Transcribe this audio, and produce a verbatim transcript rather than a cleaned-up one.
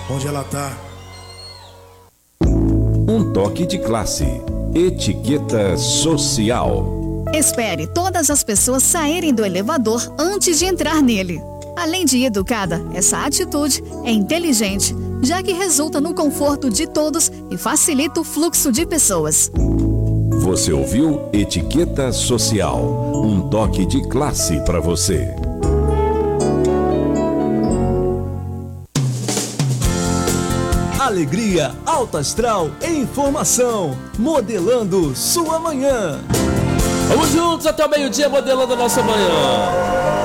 onde ela tá. Um toque de classe. Etiqueta social. Espere todas as pessoas saírem do elevador antes de entrar nele. Além de educada, essa atitude é inteligente, já que resulta no conforto de todos e facilita o fluxo de pessoas. Você ouviu Etiqueta Social, um toque de classe para você. Alegria, alto astral e informação, modelando sua manhã. Vamos juntos até o meio-dia, modelando a nossa manhã.